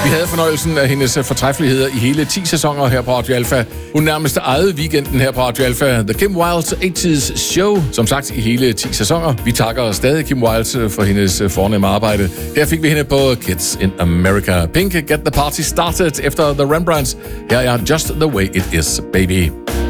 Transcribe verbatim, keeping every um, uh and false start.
Vi havde fornøjelsen af hendes fortræffeligheder i hele ti sæsoner her på Radio Alpha. Hun nærmest ejede weekenden her på Radio Alpha. The Kim Wilde eighties Show. Som sagt i hele ti sæsoner. Vi takker stadig Kim Wilde for hendes fornemme arbejde. Her fik vi hende på Kids in America. Pink, Get the Party Started efter The Rembrandts. Her er Just the Way It Is, Baby.